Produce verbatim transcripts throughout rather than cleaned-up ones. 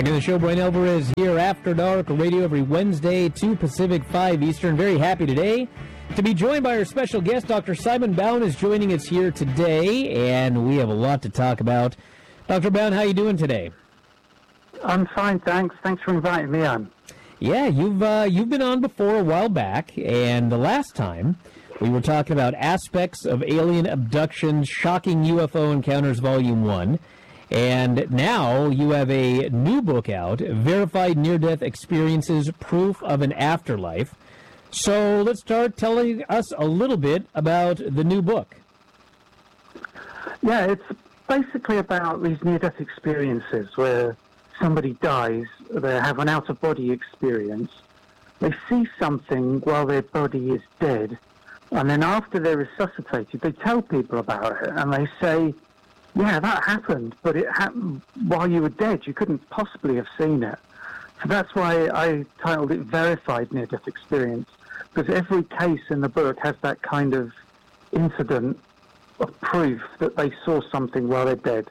Back in the show, Brian Alvarez here, After Dark Radio every Wednesday, two Pacific, five Eastern. Very happy today to be joined by our special guest. Doctor Simon Bown is joining us here today, and we have a lot to talk about. Doctor Bown, how are you doing today? I'm fine, thanks. Thanks for inviting me on. Yeah, you've uh, you've been on before a while back, and the last time we were talking about aspects of alien abductions, shocking U F O encounters, Volume one. And now you have a new book out, Verified Near-Death Experiences, Proof of an Afterlife. So let's start telling us a little bit about the new book. Yeah, it's basically about these near-death experiences where somebody dies, they have an out-of-body experience, they see something while their body is dead, and then after they're resuscitated, they tell people about it, and they say, yeah, that happened, but it happened while you were dead. You couldn't possibly have seen it. So that's why I titled it Verified Near-Death Experience, because every case in the book has that kind of incident of proof that they saw something while they're dead.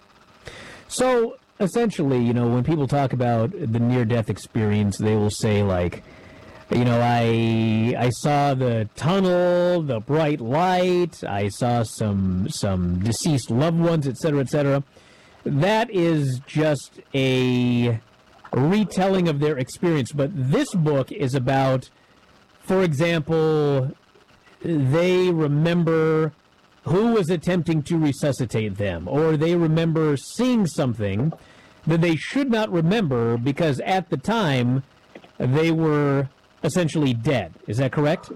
So, essentially, you know, when people talk about the near-death experience, they will say, like, you know, I I saw the tunnel, the bright light, I saw some some deceased loved ones, et cetera, et cetera. That is just a retelling of their experience. But this book is about, for example, they remember who was attempting to resuscitate them, or they remember seeing something that they should not remember because at the time they were essentially dead. Is that correct?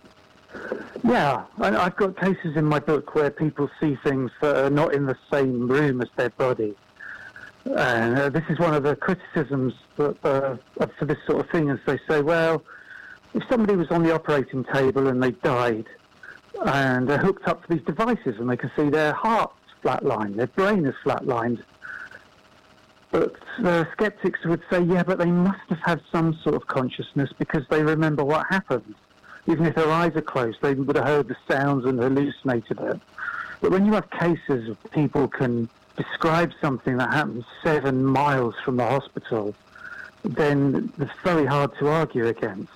Yeah, and I've got cases in my book where people see things that are not in the same room as their body. And uh, this is one of the criticisms that, uh, for this sort of thing, as they say, well, if somebody was on the operating table and they died, and they're hooked up to these devices and they can see their heart's flatlined, their brain is flatlined, but uh, skeptics would say, yeah, but they must have had some sort of consciousness because they remember what happened. Even if their eyes are closed, they would have heard the sounds and hallucinated it. But when you have cases of people can describe something that happened seven miles from the hospital, then it's very hard to argue against.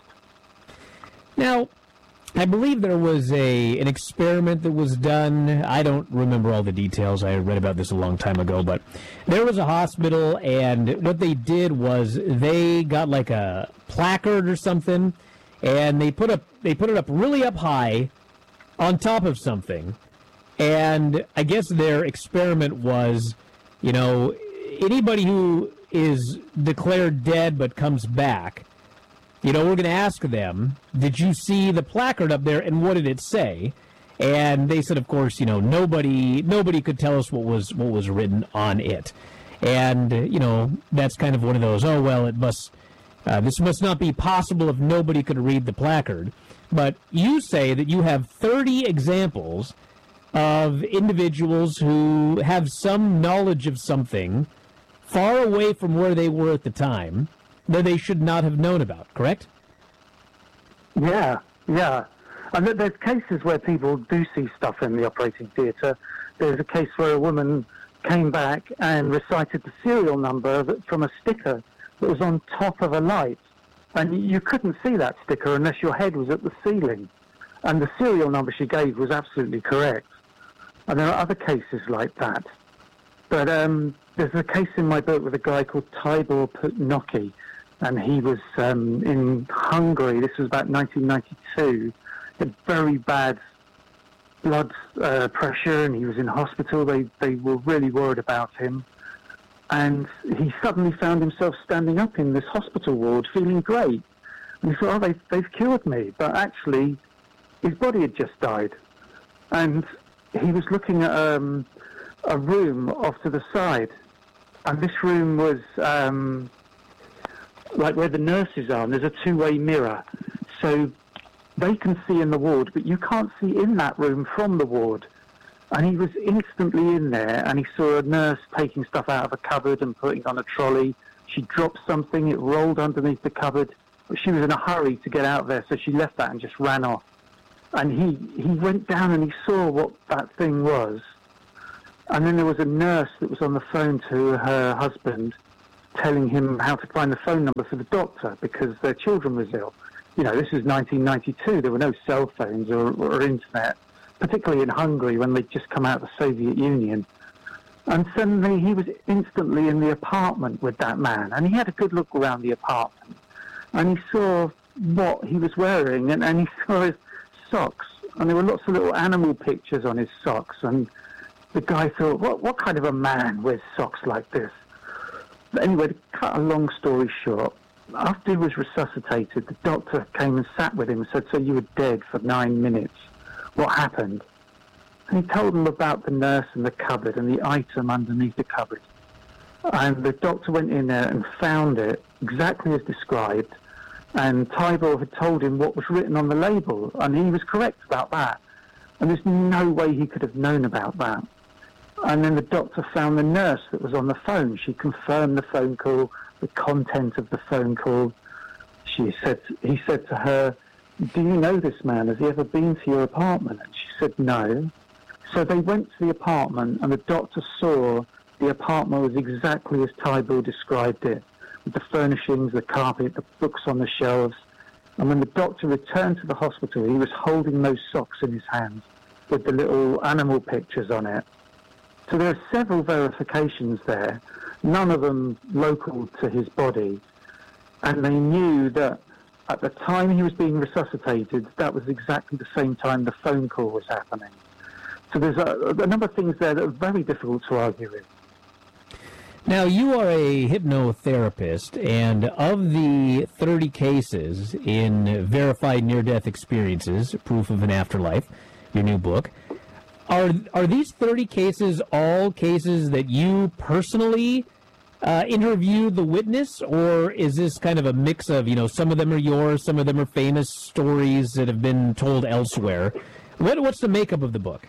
Now, I believe there was a an experiment that was done. I don't remember all the details. I read about this a long time ago, but there was a hospital, and what they did was they got like a placard or something, and they put up they put it up really up high on top of something. And I guess their experiment was, you know, anybody who is declared dead but comes back, you know, we're going to ask them, did you see the placard up there, and what did it say? And they said, of course, you know, nobody nobody could tell us what was what was written on it. And, you know, that's kind of one of those, oh, well, it must, uh, this must not be possible if nobody could read the placard. But you say that you have thirty examples of individuals who have some knowledge of something far away from where they were at the time that they should not have known about, correct? Yeah, yeah. And there's cases where people do see stuff in the operating theatre. There's a case where a woman came back and recited the serial number from a sticker that was on top of a light. And you couldn't see that sticker unless your head was at the ceiling. And the serial number she gave was absolutely correct. And there are other cases like that. But um, there's a case in my book with a guy called Tibor Putnoki, and he was um, in Hungary. This was about nineteen ninety-two. He had very bad blood uh, pressure, and he was in hospital. They they were really worried about him. And he suddenly found himself standing up in this hospital ward, feeling great. And he thought, oh, they've, they've cured me. But actually, his body had just died. And he was looking at um, a room off to the side. And this room was um, like where the nurses are, and there's a two-way mirror. So they can see in the ward, but you can't see in that room from the ward. And he was instantly in there, and he saw a nurse taking stuff out of a cupboard and putting it on a trolley. She dropped something, it rolled underneath the cupboard, but she was in a hurry to get out there, so she left that and just ran off. And he, he went down and he saw what that thing was. And then there was a nurse that was on the phone to her husband, telling him how to find the phone number for the doctor because their children was ill. You know, this was nineteen ninety-two. There were no cell phones or, or internet, particularly in Hungary when they'd just come out of the Soviet Union. And suddenly he was instantly in the apartment with that man, and he had a good look around the apartment, and he saw what he was wearing, and, and he saw his socks, and there were lots of little animal pictures on his socks, and the guy thought, what, what kind of a man wears socks like this? But anyway, to cut a long story short, after he was resuscitated, the doctor came and sat with him and said, so you were dead for nine minutes. What happened? And he told him about the nurse in the cupboard and the item underneath the cupboard. And the doctor went in there and found it exactly as described. And Tybor had told him what was written on the label, and he was correct about that. And there's no way he could have known about that. And then the doctor found the nurse that was on the phone. She confirmed the phone call, the content of the phone call. She said, he said to her, do you know this man? Has he ever been to your apartment? And she said, no. So they went to the apartment, and the doctor saw the apartment was exactly as Tybor described it, with the furnishings, the carpet, the books on the shelves. And when the doctor returned to the hospital, he was holding those socks in his hands with the little animal pictures on it. So there are several verifications there, none of them local to his body. And they knew that at the time he was being resuscitated, that was exactly the same time the phone call was happening. So there's a, a number of things there that are very difficult to argue with. Now, you are a hypnotherapist, and of the thirty cases in Verified Near-Death Experiences, Proof of an Afterlife, your new book, are are these thirty cases all cases that you personally uh, interviewed the witness, or is this kind of a mix of, you know, some of them are yours, some of them are famous stories that have been told elsewhere? What What's the makeup of the book?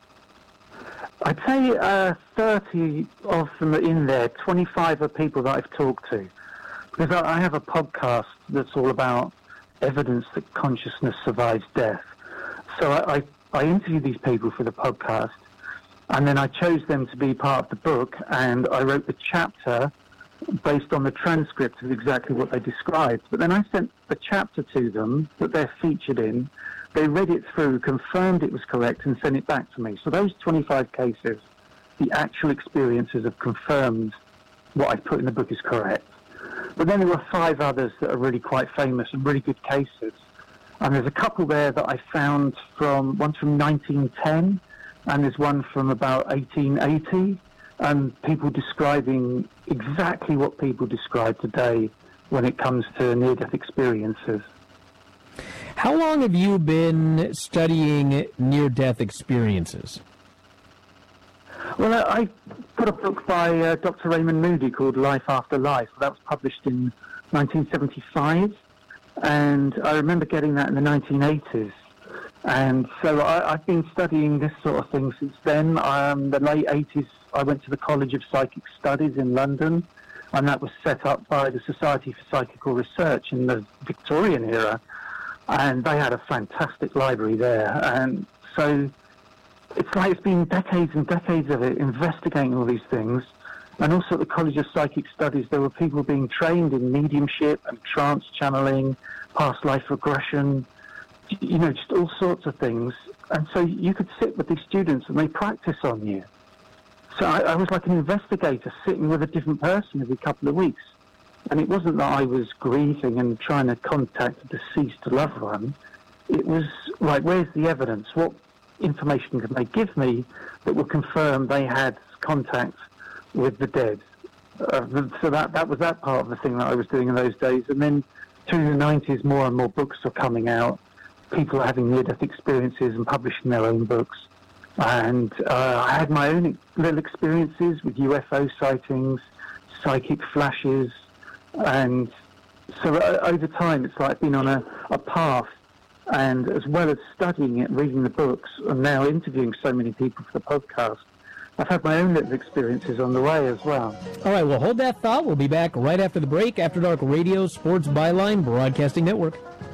I'd say uh, thirty of them are in there. twenty-five are people that I've talked to. Because I have a podcast that's all about evidence that consciousness survives death. So I, I, I interviewed these people for the podcast, and then I chose them to be part of the book, and I wrote the chapter based on the transcript of exactly what they described. But then I sent the chapter to them that they're featured in. They read it through, confirmed it was correct, and sent it back to me. So those twenty-five cases, the actual experiences have confirmed what I put in the book is correct. But then there were five others that are really quite famous and really good cases. And there's a couple there that I found from, one's from nineteen ten, and there's one from about eighteen eighty, and people describing exactly what people describe today when it comes to near-death experiences. How long have you been studying near-death experiences? Well, I, I got a book by uh, Doctor Raymond Moody called Life After Life. That was published in nineteen seventy-five, and I remember getting that in the nineteen eighties. And so I, I've been studying this sort of thing since then. Um, the late eighties, I went to the College of Psychic Studies in London, and that was set up by the Society for Psychical Research in the Victorian era. And they had a fantastic library there. And so it's like it's been decades and decades of it, investigating all these things. And also at the College of Psychic Studies, there were people being trained in mediumship and trance channeling, past life regression, you know, just all sorts of things. And so you could sit with these students and they practice on you. So I, I was like an investigator sitting with a different person every couple of weeks. And it wasn't that I was grieving and trying to contact a deceased loved one. It was like, where's the evidence? What information can they give me that will confirm they had contact with the dead? Uh, so that, that was that part of the thing that I was doing in those days. And then through the nineties, more and more books were coming out. People are having near-death experiences and publishing their own books. And uh, I had my own little experiences with U F O sightings, psychic flashes. And so uh, over time, it's like I've been on a, a path, and as well as studying it, reading the books, and now interviewing so many people for the podcast, I've had my own little experiences on the way as well. All right, well, hold that thought. We'll be back right after the break. After Dark Radio, Sports Byline Broadcasting Network.